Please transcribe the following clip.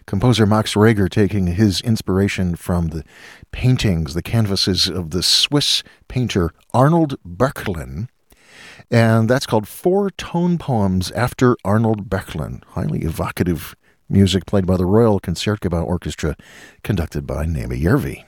Composer Max Reger taking his inspiration from the paintings, the canvases of the Swiss painter Arnold Böcklin. And that's called Four Tone Poems After Arnold Böcklin. Highly evocative music played by the Royal Concertgebouw Orchestra, conducted by Naima Järvi.